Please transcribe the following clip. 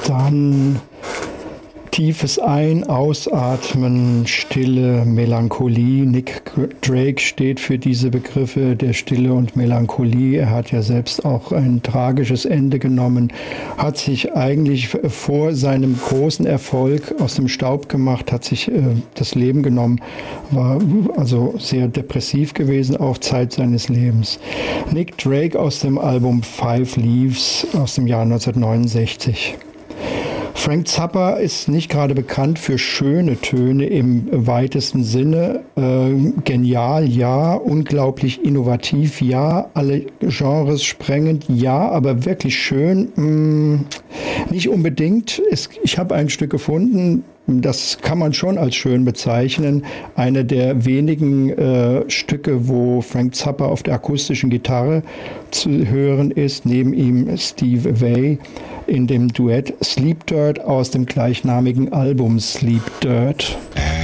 Dann tiefes Ein-Ausatmen, Stille, Melancholie. Nick Drake steht für diese Begriffe der Stille und Melancholie. Er hat ja selbst auch ein tragisches Ende genommen, hat sich eigentlich vor seinem großen Erfolg aus dem Staub gemacht, hat sich das Leben genommen, war also sehr depressiv gewesen, auch Zeit seines Lebens. Nick Drake aus dem Album Five Leaves aus dem Jahr 1969. Frank Zappa ist nicht gerade bekannt für schöne Töne im weitesten Sinne. Genial, ja. Unglaublich innovativ, ja. Alle Genres sprengend, ja. Aber wirklich schön, nicht unbedingt. Ich habe ein Stück gefunden, das kann man schon als schön bezeichnen. Eine der wenigen Stücke, wo Frank Zappa auf der akustischen Gitarre zu hören ist. Neben ihm Steve Vai in dem Duett Sleep Dirt aus dem gleichnamigen Album Sleep Dirt.